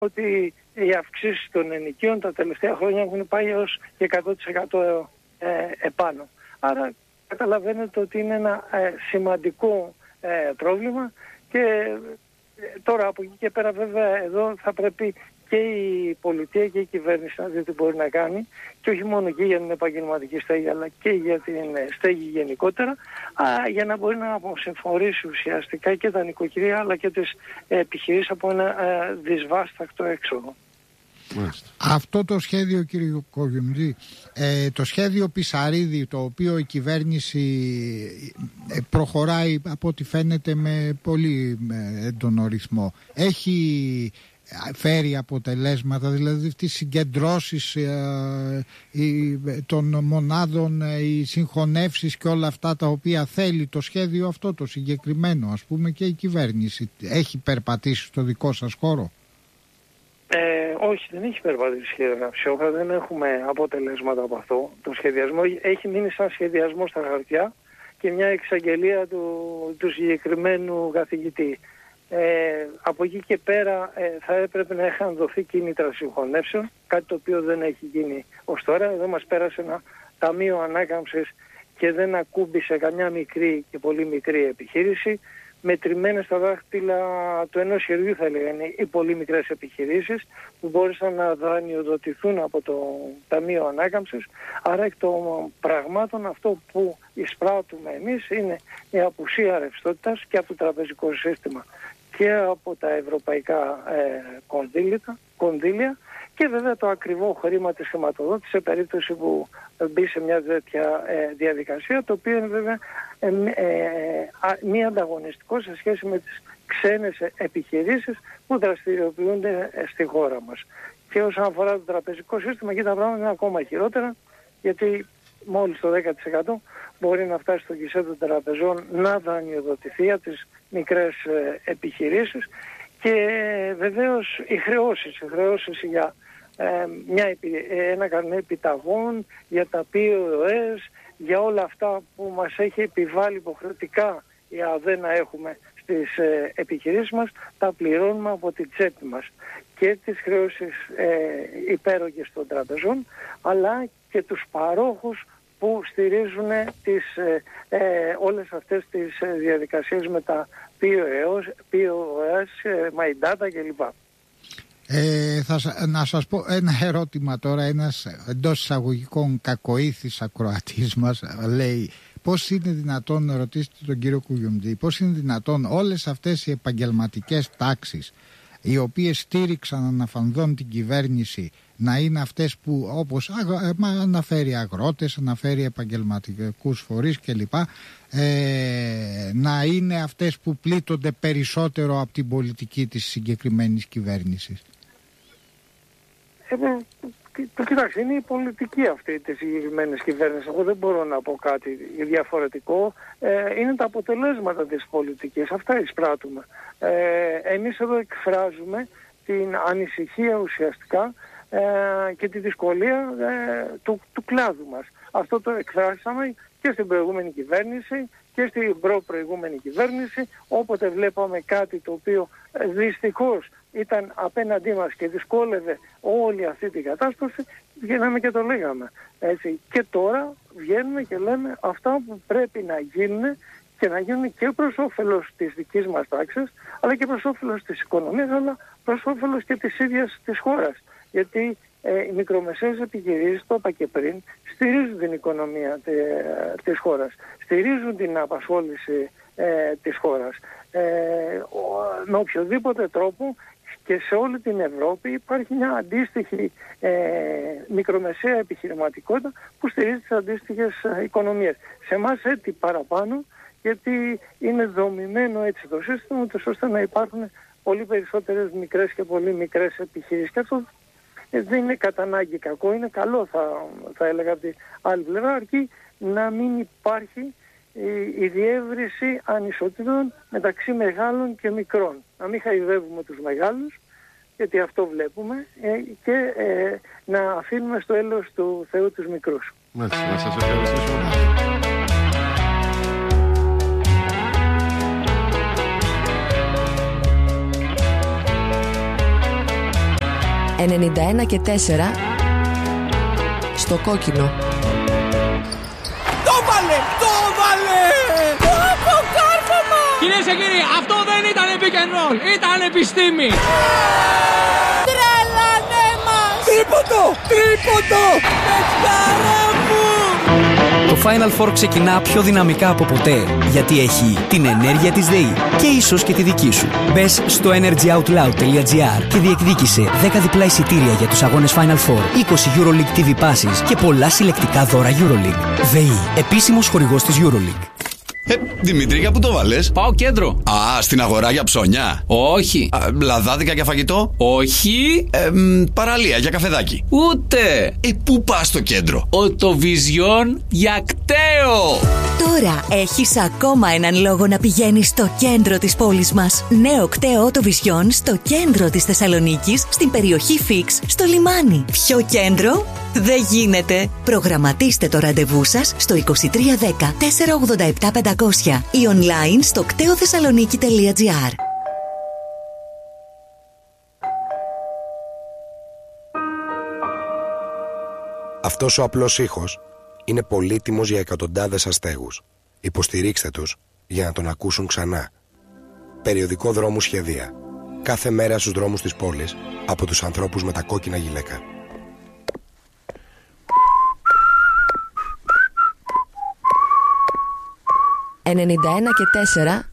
ότι οι αυξήσεις των ενοικίων τα τελευταία χρόνια έχουν πάει έως και 100% επάνω. Άρα καταλαβαίνετε ότι είναι ένα σημαντικό πρόβλημα και τώρα από εκεί και πέρα βέβαια εδώ θα πρέπει και η πολιτεία και η κυβέρνηση να δει τι μπορεί να κάνει και όχι μόνο και για την επαγγελματική στέγη αλλά και για την στέγη γενικότερα για να μπορεί να αποσυμφορήσει ουσιαστικά και τα νοικοκυριά αλλά και τις επιχειρήσεις από ένα δυσβάστακτο έξοδο. Αυτό το σχέδιο, κύριε Κογιουμτζή, το σχέδιο Πισαρίδη, το οποίο η κυβέρνηση προχωράει από ό,τι φαίνεται με πολύ έντονο ρυθμό, έχει φέρει αποτελέσματα, δηλαδή τις συγκεντρώσεις των μονάδων, οι συγχωνεύσεις και όλα αυτά τα οποία θέλει το σχέδιο αυτό το συγκεκριμένο, ας πούμε, και η κυβέρνηση έχει περπατήσει στο δικό σας χώρο? Όχι, δεν έχει περπατήσει σχεδόν, δεν έχουμε αποτελέσματα από αυτό. Το σχεδιασμό έχει μείνει σαν σχεδιασμό στα χαρτιά και μια εξαγγελία του συγκεκριμένου καθηγητή. Από εκεί και πέρα θα έπρεπε να είχαν δοθεί κίνητρα συγχωνεύσεων, κάτι το οποίο δεν έχει γίνει ως τώρα. Εδώ μας πέρασε ένα ταμείο ανάκαμψης και δεν ακούμπησε καμιά μικρή και πολύ μικρή επιχείρηση. Μετρημένες στα δάχτυλα του ενός χεριού θα λέγανε οι πολύ μικρές επιχειρήσεις που μπόρεσαν να δανειοδοτηθούν από το Ταμείο Ανάκαμψης. Άρα εκ των πραγμάτων αυτό που εισπράττουμε εμείς είναι η απουσία ρευστότητας και από το τραπεζικό σύστημα και από τα ευρωπαϊκά κονδύλια και βέβαια το ακριβό χρήμα της χρηματοδότησης σε περίπτωση που μπει σε μια τέτοια διαδικασία, το οποίο είναι βέβαια μη ανταγωνιστικό σε σχέση με τις ξένες επιχειρήσεις που δραστηριοποιούνται στη χώρα μας. Και όσον αφορά το τραπεζικό σύστημα, εκεί τα πράγματα είναι ακόμα χειρότερα, γιατί μόλις το 10% μπορεί να φτάσει στο γκισέ των τραπεζών να δανειοδοτηθεί από τις μικρές επιχειρήσεις και βεβαίως οι χρεώσεις για ένα καρνέ επιταγών, για τα POS, για όλα αυτά που μας έχει επιβάλει υποχρεωτικά η ΑΔΕ να έχουμε στις επιχειρήσεις μας, τα πληρώνουμε από την τσέπη μας. Και τις χρεώσεις υπέρογες των τραπεζών, αλλά και τους παρόχους που στηρίζουν όλες αυτές τις διαδικασίες με τα POS, My Data κλπ. Να σας πω ένα ερώτημα τώρα. Ένας εντός εισαγωγικών κακοήθης ακροατής μας λέει: πώς είναι δυνατόν, ρωτήστε τον κύριο Κουγιουμτζή, πώς είναι δυνατόν όλες αυτές οι επαγγελματικές τάξεις οι οποίες στήριξαν αναφανδόν την κυβέρνηση να είναι αυτές που, όπως αναφέρει αγρότες, αναφέρει επαγγελματικούς φορείς κλπ, να είναι αυτές που πλήττονται περισσότερο από την πολιτική της συγκεκριμένης κυβέρνησης? Κοιτάξτε, είναι η πολιτική αυτή της συγκεκριμένης κυβέρνησης. Εγώ δεν μπορώ να πω κάτι διαφορετικό. Είναι τα αποτελέσματα της πολιτικής. Αυτά εισπράττουμε. Εμείς εδώ εκφράζουμε την ανησυχία ουσιαστικά και τη δυσκολία του κλάδου μας. Αυτό το εκφράσαμε και στην προηγούμενη κυβέρνηση και στην προηγούμενη κυβέρνηση, όποτε βλέπαμε κάτι το οποίο δυστυχώς ήταν απέναντί μας και δυσκόλευε όλη αυτή την κατάσταση, βγαίναμε και το λέγαμε. Έτσι. Και τώρα βγαίνουμε και λέμε αυτά που πρέπει να γίνουν και να γίνουν και προς όφελος της δικής μας τάξης, αλλά και προς όφελος της οικονομίας, αλλά προς όφελος και της ίδιας της χώρας. Γιατί οι μικρομεσαίες επιχειρήσεις, το είπα και πριν, στηρίζουν την οικονομία της χώρας, στηρίζουν την απασχόληση της χώρας. Με οποιοδήποτε τρόπο και σε όλη την Ευρώπη υπάρχει μια αντίστοιχη μικρομεσαία επιχειρηματικότητα που στηρίζει τις αντίστοιχες οικονομίες. Σε εμάς έτσι παραπάνω, γιατί είναι δομημένο έτσι το σύστημα, ώστε να υπάρχουν πολύ περισσότερες μικρές και πολύ μικρές επιχειρήσεις. Και αυτό δεν είναι κατά ανάγκη κακό, είναι καλό θα έλεγα από την άλλη πλευρά, αρκεί να μην υπάρχει η διεύρυνση ανισοτήτων μεταξύ μεγάλων και μικρών. Να μην χαϊδεύουμε τους μεγάλους, γιατί αυτό βλέπουμε, και να αφήνουμε στο έλεος του Θεού τους μικρούς. Μάλιστα, να σας ευχαριστήσω. 91 και 4 στο κόκκινο. Το βάλε! Αποκάρφωμα! Κυρίες και κύριοι, αυτό δεν ήταν pick and roll, ήταν επιστήμη! Τρελανέ μας! Τρίποντο! Πετιάρα μου! Το Final Four ξεκινά πιο δυναμικά από ποτέ, γιατί έχει την ενέργεια της ΔΕΗ και ίσως και τη δική σου. Μπες στο energyoutloud.gr και διεκδίκησε 10 διπλά εισιτήρια για τους αγώνες Final Four, 20 EuroLeague TV passes και πολλά συλλεκτικά δώρα EuroLeague. ΔΕΗ, επίσημος χορηγός της EuroLeague. Δημητρή, πού το βάλες? Πάω κέντρο. Α, στην αγορά για ψώνια. Όχι. Λαδάδικα για φαγητό. Όχι. Παραλία για καφεδάκι. Ούτε. Πού πας στο κέντρο? Οτοβιζιόν για κταίο. Τώρα έχεις ακόμα έναν λόγο να πηγαίνεις στο κέντρο της πόλης μας. Νέο κταίο Οτοβιζιόν στο κέντρο της Θεσσαλονίκης, στην περιοχή Φίξ, στο λιμάνι. Πιο κέντρο δεν γίνεται. Προγραμματίστε το ραντεβού σας στο 2310 487 500 ή online στο κτεοθεσσαλονίκη.gr. Αυτός ο απλός ήχος είναι πολύτιμος για εκατοντάδες αστέγους. Υποστηρίξτε τους για να τον ακούσουν ξανά. Περιοδικό Δρόμου Σχεδία. Κάθε μέρα στους δρόμους της πόλης από τους ανθρώπους με τα κόκκινα γυλαίκα. 91 και 4